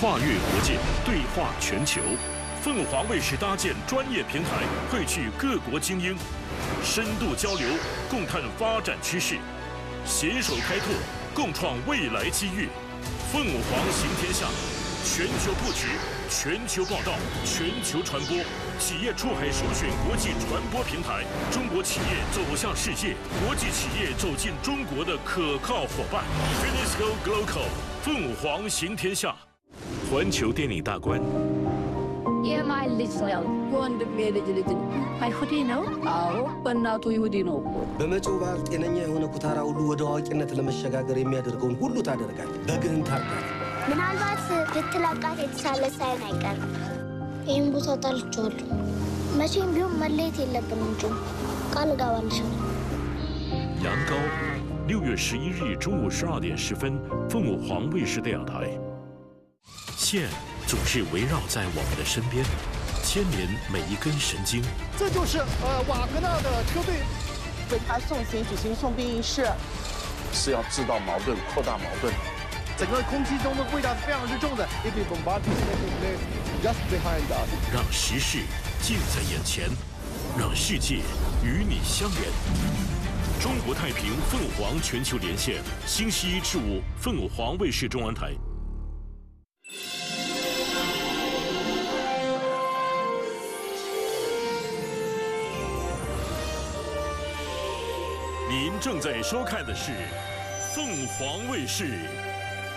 跨越国界，对话全球。凤凰卫视搭建专业平台，汇聚各国精英，深度交流，共探发展趋势，携手开拓，共创未来机遇。凤凰行天下，全球布局，全球报道，全球传播。企业出海首选国际传播平台，中国企业走向世界，国际企业走进中国的可靠伙伴。Finisco Global， 凤凰行天下。环球电影大观。 Yeah, my little ወንድሜ ልጅ አይሁዲ ነው? አዎ በእናቱ ይሁዲ ነው። በመጪው በዓል ጤነኛ የሆነ ኩታራ ሁሉ ወደ አዋቂነት ለመሸጋገር የሚያደርገውን ሁሉ ታደርጋል። በግህን ታርዳል። ምናልባት ብትለቃት የተሻለ ሳይሆን አይቀርም። ይህን ቦታ ጠልቼዋለሁ። መቼም ቢሆን መለየት የለብንም እንጂ ቃል እገባልሻለሁ። 羊羔，6月11日中午12点10分，凤凰卫视电影台。线总是围绕在我们的身边，牵连每一根神经。 这就是瓦格纳的车队为他送行举行送殡仪式， 是要制造矛盾，扩大矛盾。 整个空气中的味道是非常之重的。If you bombardment just behind us， 让时事近在眼前，让世界与你相连。中国太平凤凰全球连线，星期1至5，凤凰卫视中文台。您正在收看的是凤凰卫视